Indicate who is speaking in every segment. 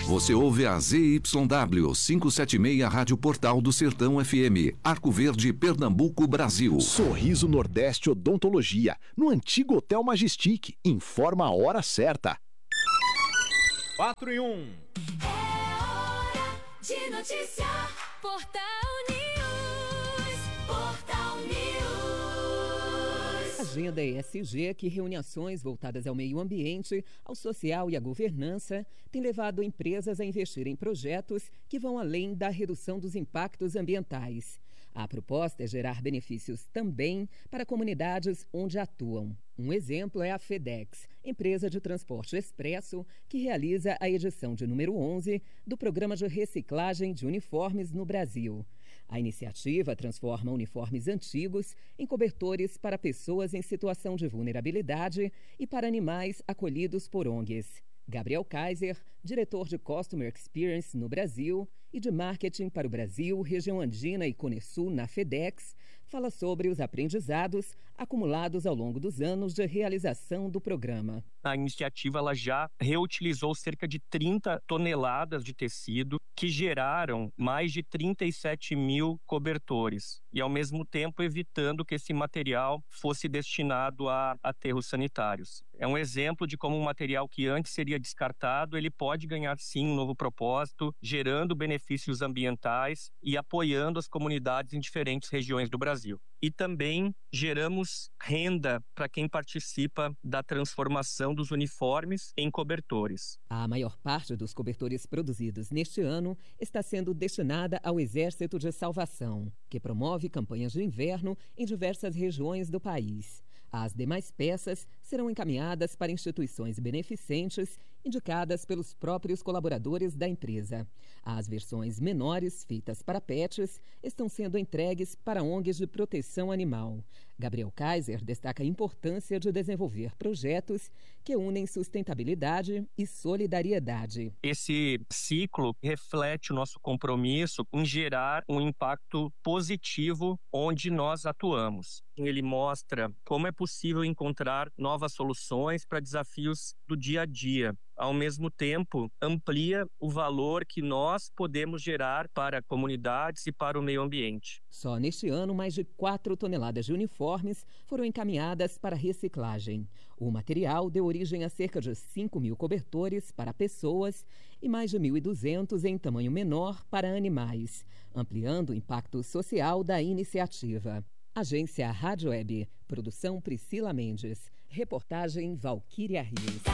Speaker 1: Você ouve a ZYW 576 Rádio Portal do Sertão FM, Arco Verde, Pernambuco, Brasil.
Speaker 2: Sorriso Nordeste Odontologia, no antigo Hotel Majestic. Informa a hora certa.
Speaker 3: 4 e 1.
Speaker 4: É hora de notícia. Portal News. Portal News.
Speaker 5: Agenda ESG, que reúne ações voltadas ao meio ambiente, ao social e à governança, tem levado empresas a investir em projetos que vão além da redução dos impactos ambientais. A proposta é gerar benefícios também para comunidades onde atuam. Um exemplo é a FedEx, empresa de transporte expresso, que realiza a edição de número 11 do Programa de Reciclagem de Uniformes no Brasil. A iniciativa transforma uniformes antigos em cobertores para pessoas em situação de vulnerabilidade e para animais acolhidos por ONGs. Gabriel Kaiser, diretor de Customer Experience no Brasil e de Marketing para o Brasil, Região Andina e Cone Sul na FedEx, fala sobre os aprendizados acumulados ao longo dos anos de realização do programa.
Speaker 6: A iniciativa ela já reutilizou cerca de 30 toneladas de tecido que geraram mais de 37 mil cobertores e, ao mesmo tempo, evitando que esse material fosse destinado a aterros sanitários. É um exemplo de como um material que antes seria descartado, ele pode ganhar sim um novo propósito, gerando benefícios ambientais e apoiando as comunidades em diferentes regiões do Brasil. E também geramos renda para quem participa da transformação dos uniformes em cobertores.
Speaker 5: A maior parte dos cobertores produzidos neste ano está sendo destinada ao Exército de Salvação, que promove campanhas de inverno em diversas regiões do país. As demais peças serão encaminhadas para instituições beneficentes indicadas pelos próprios colaboradores da empresa. As versões menores, feitas para pets, estão sendo entregues para ONGs de proteção animal. Gabriel Kaiser destaca a importância de desenvolver projetos que unem sustentabilidade e solidariedade.
Speaker 6: Esse ciclo reflete o nosso compromisso em gerar um impacto positivo onde nós atuamos. Ele mostra como é possível encontrar novas soluções para desafios do dia a dia. Ao mesmo tempo, amplia o valor que nós podemos gerar para comunidades e para o meio ambiente.
Speaker 5: Só neste ano, mais de 4 toneladas de uniformes foram encaminhadas para reciclagem. O material deu origem a cerca de 5 mil cobertores para pessoas e mais de 1.200 em tamanho menor para animais, ampliando o impacto social da iniciativa. Agência Rádio Web. Produção Priscila Mendes. Reportagem Valquíria Rios.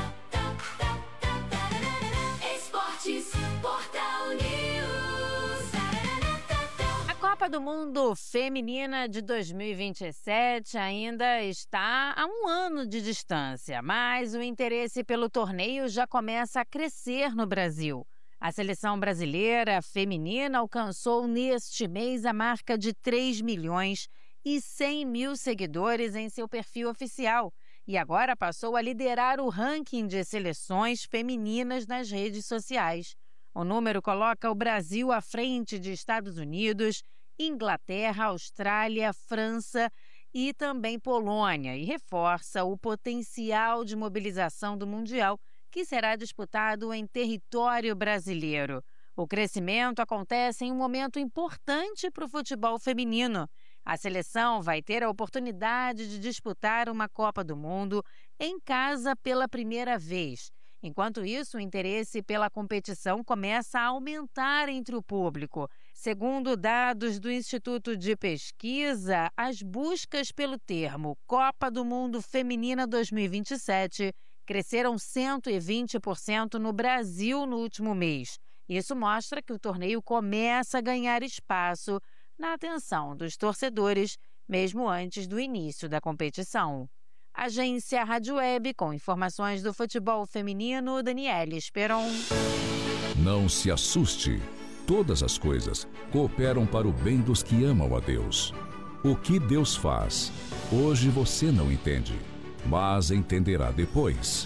Speaker 4: Esportes, Portal News.
Speaker 7: A Copa do Mundo Feminina de 2027 ainda está a um ano de distância, mas o interesse pelo torneio já começa a crescer no Brasil. A seleção brasileira feminina alcançou neste mês a marca de 3.100.000 seguidores em seu perfil oficial e agora passou a liderar o ranking de seleções femininas nas redes sociais. O número coloca o Brasil à frente de Estados Unidos, Inglaterra, Austrália, França e também Polônia e reforça o potencial de mobilização do Mundial, que será disputado em território brasileiro. O crescimento acontece em um momento importante para o futebol feminino. A seleção vai ter a oportunidade de disputar uma Copa do Mundo em casa pela primeira vez. Enquanto isso, o interesse pela competição começa a aumentar entre o público. Segundo dados do Instituto de Pesquisa, as buscas pelo termo Copa do Mundo Feminina 2027 cresceram 120% no Brasil no último mês. Isso mostra que o torneio começa a ganhar espaço na atenção dos torcedores, mesmo antes do início da competição. Agência Rádio Web, com informações do futebol feminino, Daniela Esperon.
Speaker 1: Não se assuste. Todas as coisas cooperam para o bem dos que amam a Deus. O que Deus faz, hoje você não entende, mas entenderá depois.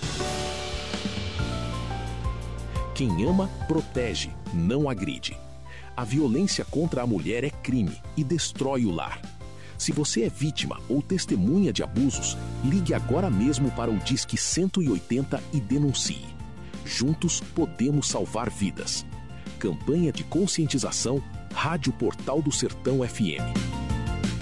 Speaker 2: Quem ama, protege, não agride. A violência contra a mulher é crime e destrói o lar. Se você é vítima ou testemunha de abusos, ligue agora mesmo para o Disque 180 e denuncie. Juntos podemos salvar vidas. Campanha de conscientização, Rádio Portal do Sertão FM.